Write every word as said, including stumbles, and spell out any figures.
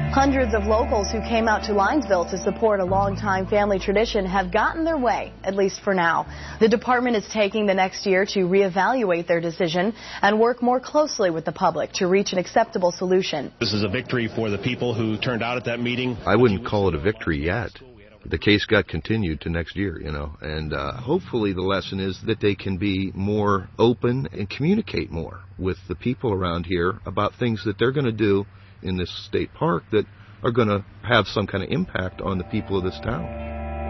Hundreds of locals who came out to Linesville to support a longtime family tradition have gotten their way, at least for now. The department is taking the next year to reevaluate their decision and work more closely with the public to reach an acceptable solution. This is a victory for the people who turned out at that meeting. I wouldn't call it a victory yet. The case got continued to next year, you know, and uh, hopefully the lesson is that they can be more open and communicate more with the people around here about things that they're going to do in this state park that are going to have some kind of impact on the people of this town.